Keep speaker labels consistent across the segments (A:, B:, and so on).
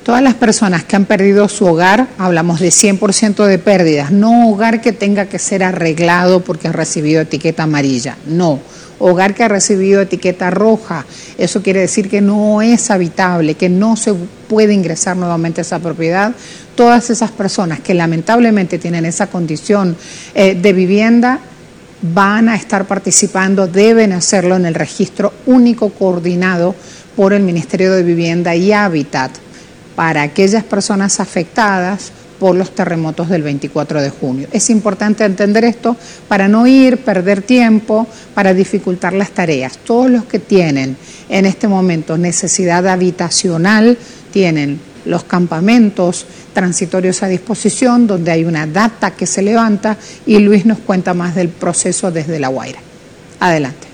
A: Todas las personas que han perdido su hogar, hablamos de 100% de pérdidas, no hogar que tenga que ser arreglado porque ha recibido etiqueta amarilla, no. Hogar que ha recibido etiqueta roja, eso quiere decir que no es habitable, que no se puede ingresar nuevamente a esa propiedad. Todas esas personas que lamentablemente tienen esa condición de vivienda van a estar participando, deben hacerlo en el registro único coordinado por el Ministerio de Vivienda y Hábitat para aquellas personas afectadas por los terremotos del 24 de junio. Es importante entender esto para no perder tiempo, para dificultar las tareas. Todos los que tienen en este momento necesidad habitacional tienen los campamentos transitorios a disposición, donde hay una data que se levanta y Luis nos cuenta más del proceso desde La Guaira. Adelante.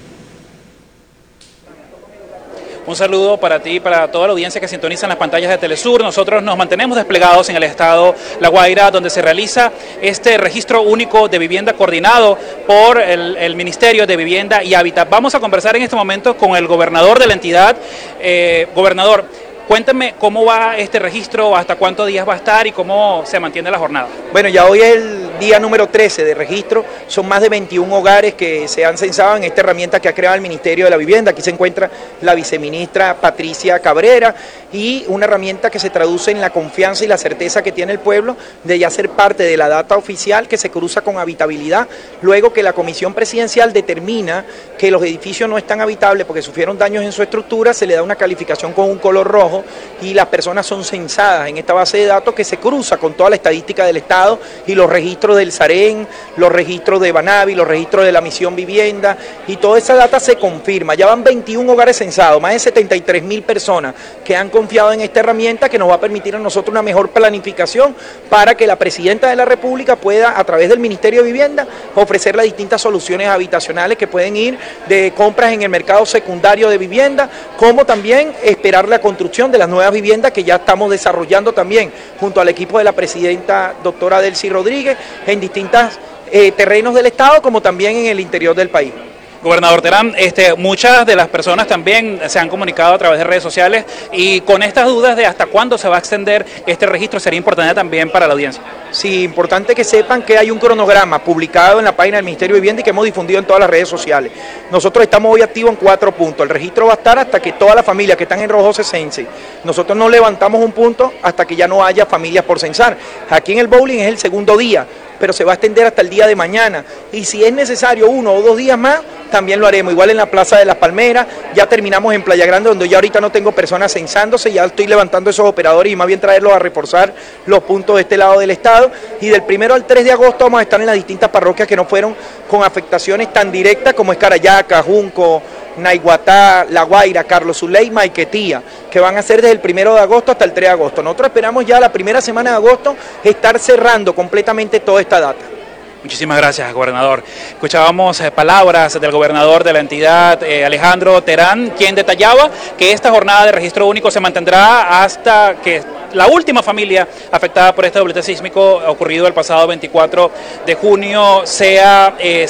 B: Un saludo para ti y para toda la audiencia que sintoniza en las pantallas de Telesur. Nosotros nos mantenemos desplegados en el estado La Guaira, donde se realiza este registro único de vivienda coordinado por el Ministerio de Vivienda y Hábitat. Vamos a conversar en este momento con el gobernador de la entidad. Gobernador, cuéntame cómo va este registro, hasta cuántos días va a estar y cómo se mantiene la jornada.
C: Bueno, ya hoy es el día número 13 de registro, son más de 21 hogares que se han censado en esta herramienta que ha creado el Ministerio de la Vivienda. Aquí se encuentra la viceministra Patricia Cabrera y una herramienta que se traduce en la confianza y la certeza que tiene el pueblo de ya ser parte de la data oficial que se cruza con habitabilidad, luego que la Comisión Presidencial determina que los edificios no están habitables porque sufrieron daños en su estructura, se le da una calificación con un color rojo y las personas son censadas en esta base de datos que se cruza con toda la estadística del Estado y los registros del SAREN, los registros de Banavi, los registros de la Misión Vivienda, y toda esa data se confirma. Ya van 21 hogares censados, más de 73.000 personas que han confiado en esta herramienta que nos va a permitir a nosotros una mejor planificación para que la Presidenta de la República pueda, a través del Ministerio de Vivienda, ofrecer las distintas soluciones habitacionales que pueden ir de compras en el mercado secundario de vivienda, como también esperar la construcción de las nuevas viviendas que ya estamos desarrollando también junto al equipo de la Presidenta doctora Delcy Rodríguez en distintos terrenos del Estado como también en el interior del país.
B: Gobernador Terán, muchas de las personas también se han comunicado a través de redes sociales y con estas dudas de hasta cuándo se va a extender este registro sería importante también para la audiencia.
C: Sí, importante que sepan que hay un cronograma publicado en la página del Ministerio de Vivienda y que hemos difundido en todas las redes sociales. Nosotros estamos hoy activos en 4 puntos. El registro va a estar hasta que todas las familias que están en rojo se censen. Nosotros no levantamos un punto hasta que ya no haya familias por censar. Aquí en el bowling es el segundo día, pero se va a extender hasta el día de mañana. Y si es necesario 1 o 2 días más, también lo haremos. Igual en la Plaza de las Palmeras, ya terminamos en Playa Grande, donde ya ahorita no tengo personas censándose, ya estoy levantando esos operadores y más bien traerlos a reforzar los puntos de este lado del Estado. Y del 1 al 3 de agosto vamos a estar en las distintas parroquias que no fueron con afectaciones tan directas como es Carayaca, Junco, Naiguatá, La Guaira, Carlos Zuley, Maiquetía, que van a ser desde el 1 de agosto hasta el 3 de agosto. Nosotros esperamos ya la primera semana de agosto estar cerrando completamente toda esta data.
B: Muchísimas gracias, gobernador. Escuchábamos palabras del gobernador de la entidad, Alejandro Terán, quien detallaba que esta jornada de registro único se mantendrá hasta que la última familia afectada por este doblete sísmico ocurrido el pasado 24 de junio sea